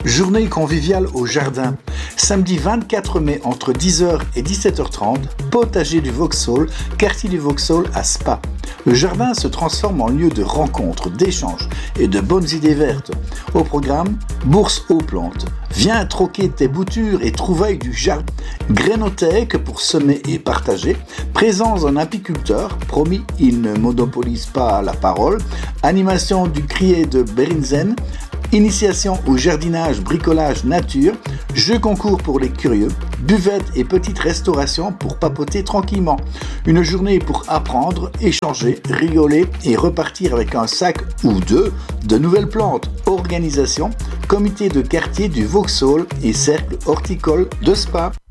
Journée conviviale au jardin. Samedi 24 mai entre 10h et 17h30, potager du Vauxhall, quartier du Vauxhall à Spa. Le jardin se transforme en lieu de rencontres, d'échanges et de bonnes idées vertes. Au programme, bourse aux plantes. Viens troquer tes boutures et trouvailles du jardin. Grainothèque pour semer et partager. Présence d'un apiculteur, promis, il ne monopolise pas la parole. Animation du crier de Berinzen. Initiation au jardinage, bricolage, nature, jeux concours pour les curieux, buvette et petite restauration pour papoter tranquillement. Une journée pour apprendre, échanger, rigoler et repartir avec un sac ou deux de nouvelles plantes. Organisation, comité de quartier du Vauxhall et cercle horticole de Spa.